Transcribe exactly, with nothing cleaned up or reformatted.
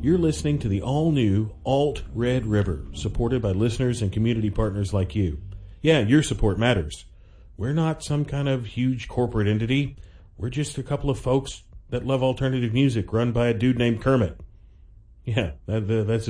You're listening to the all-new Alt Red River, supported by listeners and community partners like you. Yeah, your support matters. We're not some kind of huge corporate entity. We're just a couple of folks that love alternative music run by a dude named Kermit. Yeah, that, that's